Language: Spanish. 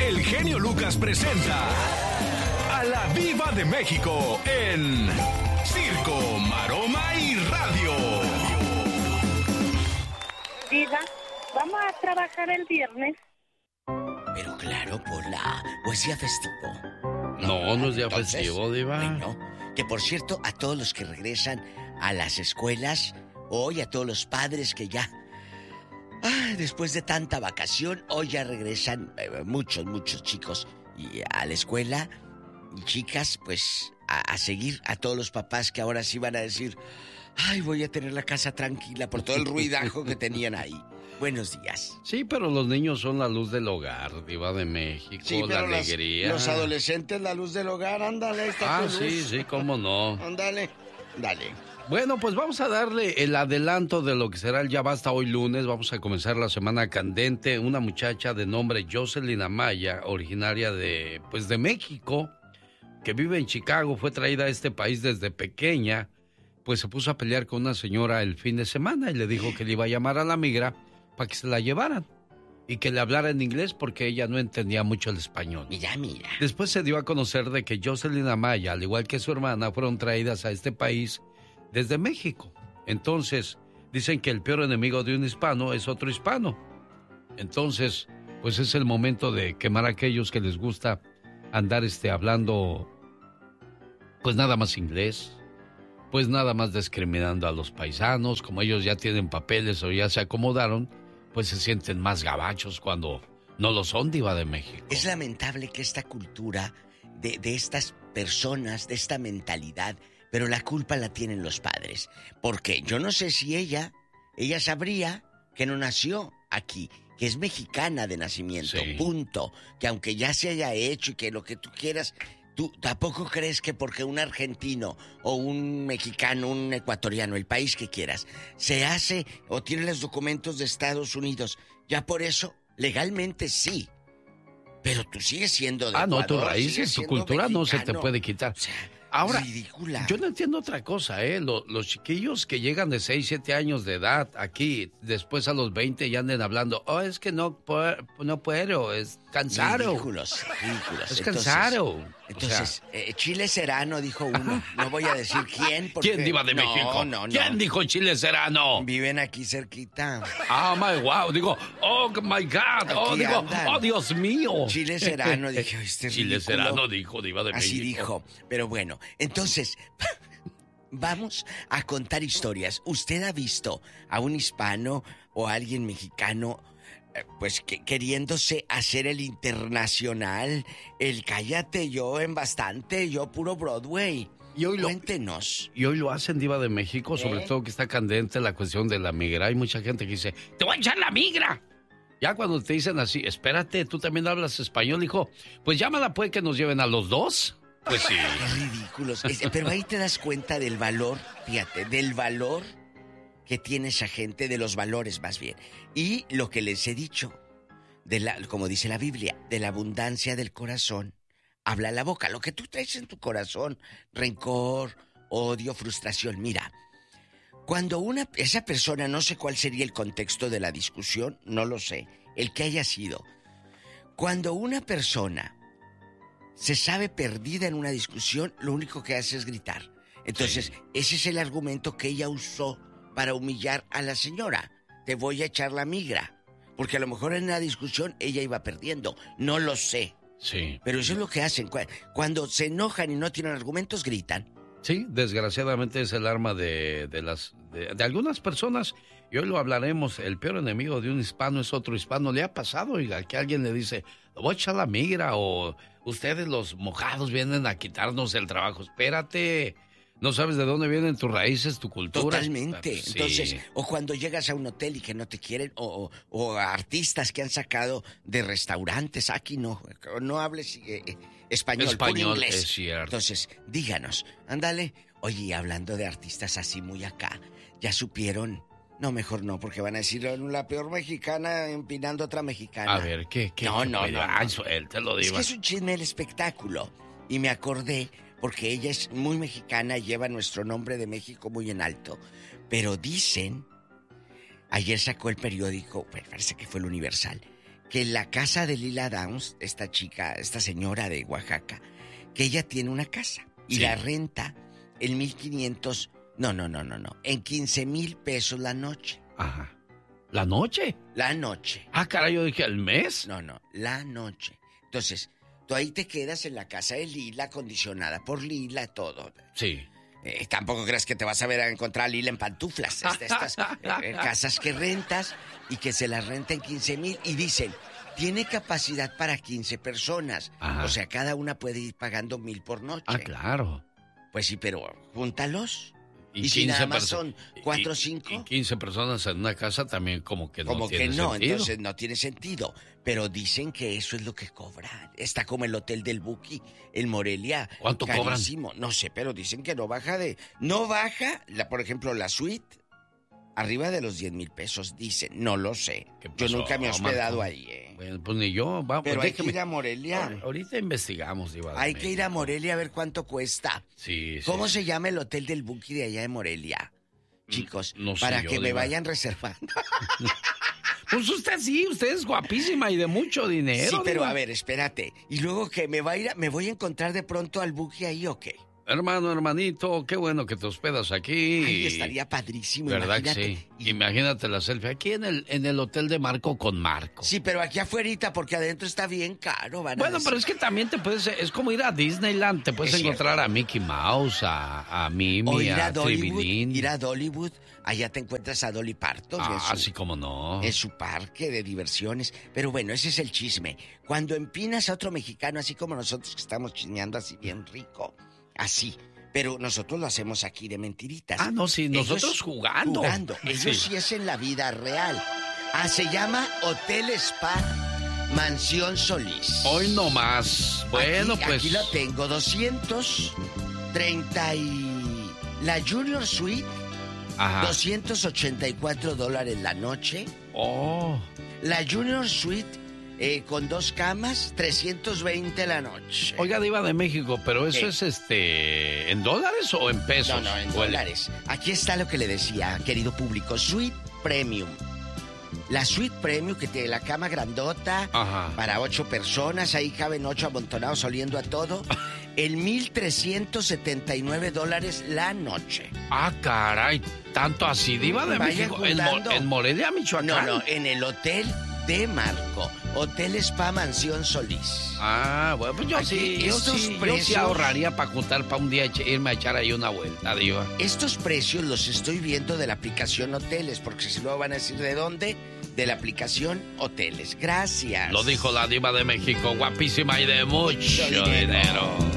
el genio Lucas presenta a la Diva de México en Circo, Maroma y Radio. Diva, ¿vamos a trabajar el viernes? Pero claro, Pola, ¿o es día festivo? No es día festivo, Diva. Bueno, que por cierto, a todos los que regresan a las escuelas, hoy a todos los padres que ya, después de tanta vacación, hoy ya regresan muchos chicos a la escuela, y chicas, pues, a seguir, a todos los papás que ahora sí van a decir, ay, voy a tener la casa tranquila por todo el ruidajo que tenían ahí. Buenos días. Sí, pero los niños son la luz del hogar, Diva de México, sí, la alegría. Los adolescentes, la luz del hogar, ándale. Sí, cómo no. Ándale, dale. Bueno, pues vamos a darle el adelanto de lo que será el Ya Basta hoy lunes. Vamos a comenzar la semana candente. Una muchacha de nombre Jocelyn Amaya, originaria de México, que vive en Chicago, fue traída a este país desde pequeña, pues se puso a pelear con una señora el fin de semana y le dijo que le iba a llamar a la migra para que se la llevaran y que le hablara en inglés porque ella no entendía mucho el español. Mira. Después se dio a conocer de que Jocelyn Amaya, al igual que su hermana, fueron traídas a este país desde México. Entonces, dicen que el peor enemigo de un hispano es otro hispano. Entonces, pues es el momento de quemar a aquellos que les gusta andar hablando, pues nada más inglés, pues nada más discriminando a los paisanos. Como ellos ya tienen papeles o ya se acomodaron, pues se sienten más gabachos cuando no lo son, Diva de México. Es lamentable que esta cultura de estas personas, de esta mentalidad, pero la culpa la tienen los padres. Porque yo no sé si ella sabría que no nació aquí, que es mexicana de nacimiento, sí. Punto. Que aunque ya se haya hecho y que lo que tú quieras, ¿tú tampoco crees que porque un argentino o un mexicano, un ecuatoriano, el país que quieras, se hace o tiene los documentos de Estados Unidos, ya por eso, legalmente sí? Pero tú sigues siendo de Ecuador, tus raíces, tu cultura mexicano. No se te puede quitar. O sea, ahora, ridícula. Yo no entiendo otra cosa, los chiquillos que llegan de 6, 7 años de edad aquí, después a los 20 ya anden hablando, es que no puedo, es cansado. Ridículos. Es cansado. Entonces, Chile Serrano dijo uno, no voy a decir quién. Porque... ¿Quién, Diva de México? No. ¿Quién dijo Chile Serrano? Viven aquí cerquita. Oh my God, Dios mío. Chile Serrano dijo, Chile Serrano dijo, Diva de México. Así dijo, pero bueno, entonces, vamos a contar historias. ¿Usted ha visto a un hispano o a alguien mexicano, pues queriéndose hacer el internacional, el cállate yo en bastante, yo puro Broadway? Cuéntenos. Y hoy lo hacen, Diva de México, sobre todo que está candente la cuestión de la migra. Hay mucha gente que dice, te voy a echar la migra. Ya cuando te dicen así, espérate, tú también hablas español, hijo, pues llámala, puede que nos lleven a los dos. Pues sí. Qué ridículos. Pero ahí te das cuenta del valor, fíjate, del valor que tiene esa gente, de los valores más bien. Y lo que les he dicho, como dice la Biblia, de la abundancia del corazón, habla la boca. Lo que tú traes en tu corazón, rencor, odio, frustración. Mira, cuando esa persona, no sé cuál sería el contexto de la discusión, no lo sé, el que haya sido. Cuando una persona se sabe perdida en una discusión, lo único que hace es gritar. Entonces, ese es el argumento que ella usó para humillar a la señora. Te voy a echar la migra. Porque a lo mejor en la discusión ella iba perdiendo. No lo sé. Sí. Pero eso es lo que hacen. Cuando se enojan y no tienen argumentos, gritan. Sí, desgraciadamente es el arma de algunas personas. Y hoy lo hablaremos. El peor enemigo de un hispano es otro hispano. ¿Le ha pasado, oiga, que alguien le dice, lo voy a echar la migra? O ustedes los mojados vienen a quitarnos el trabajo. Espérate. No sabes de dónde vienen tus raíces, tu cultura. Totalmente. Sí. Entonces, o cuando llegas a un hotel y que no te quieren, o artistas que han sacado de restaurantes, aquí no hables español, puro inglés. Es cierto. Entonces, díganos, ándale. Oye, hablando de artistas así muy acá, ¿ya supieron? No, mejor no, porque van a decir la peor mexicana empinando a otra mexicana. A ver, ¿qué? No. Ay, te lo digo. Es que es un chisme del espectáculo. Y me acordé, porque ella es muy mexicana, lleva nuestro nombre de México muy en alto. Pero dicen, ayer sacó el periódico, parece que fue el Universal, que en la casa de Lila Downs, esta chica, esta señora de Oaxaca, que ella tiene una casa y Sí. la renta en 1,500, no, en 15,000 pesos la noche. Ajá. ¿La noche? La noche. Ah, caray, yo dije, ¿el mes? No, la noche. Entonces, tú ahí te quedas en la casa de Lila, acondicionada por Lila, todo. Sí. Tampoco crees que te vas a ver a encontrar a Lila en pantuflas. Estas casas que rentas y que se las renta en 15,000 y dicen, tiene capacidad para 15 personas. Ajá. O sea, cada una puede ir pagando 1,000 por noche. Ah, claro. Pues sí, pero júntalos. Y si 15 nada más perso- son 4 o 5. Y 15 personas en una casa también como que no Como tiene que no, sentido. entonces no tiene sentido. Pero dicen que eso es lo que cobran. Está como el hotel del Buki, el Morelia. ¿Cuánto carísimo. No sé, pero dicen que no baja de... No baja, por ejemplo, la suite, arriba de los 10,000 pesos, dicen. No lo sé. ¿Qué Yo pasó, nunca me he hospedado Marco? ahí, Bueno, pues ni yo. Vamos, Pero hay que déjeme- ir a Morelia. Ahorita investigamos, Diva de Hay que ir a México. Morelia a ver cuánto cuesta. Sí, sí. ¿Cómo se llama el hotel del Buki de allá de Morelia? Chicos, no sé para yo, que me Diva. vayan reservando. Pues usted sí, usted es guapísima y de mucho dinero. Sí, pero Diva. a ver, espérate. Y luego que me voy a encontrar de pronto al Buki ahí o qué. Hermano, hermanito, qué bueno que te hospedas aquí. Ay, estaría padrísimo, ¿Verdad imagínate. que sí? Imagínate la selfie aquí en el hotel de Marco con Marco. Sí, pero aquí afuerita, porque adentro está bien caro, van a Bueno, decir. pero es que también te puedes, es como ir a Disneyland, te puedes Es encontrar cierto. a Mickey Mouse, a Mimi, O ir a a Dollywood, Tribilín. ir a Dollywood, allá te encuentras a Dolly Parton. Así como no. En su parque de diversiones. Pero bueno, ese es el chisme. Cuando empinas a otro mexicano, así como nosotros que estamos chismeando así bien rico, así. Pero nosotros lo hacemos aquí de mentiritas. Ah, no, sí, nosotros Ellos jugando. Ellos sí es en la vida real. Se llama Hotel Spa Mansión Solís. Hoy no más. Bueno, aquí, pues. Aquí lo tengo, 230 y... La Junior Suite, Ajá. $284 la noche. Oh. La Junior Suite con 2 camas, 320 la noche. Oiga, Diva de México, pero eso ¿Qué? es ¿en dólares o en pesos? No, en ¿O el- dólares. Aquí está lo que le decía, querido público. Suite Premium. La Suite Premium que tiene la cama grandota Ajá. para 8 personas. Ahí caben 8 amontonados oliendo a todo. El $1,379 la noche. Ah, caray, tanto así, Diva de Vaya México. juntando. En Morelia, Michoacán. No, en el hotel de Marco. Hotel Spa Mansión Solís. Ah, bueno, pues yo Aquí, sí, yo estos sí precios- ahorraría para juntar para un día irme a echar ahí una vuelta, Diva. Estos precios los estoy viendo de la aplicación Hoteles, porque si luego van a decir de dónde, de la aplicación Hoteles. Gracias. Lo dijo la Diva de México, guapísima y de mucho dinero. dinero.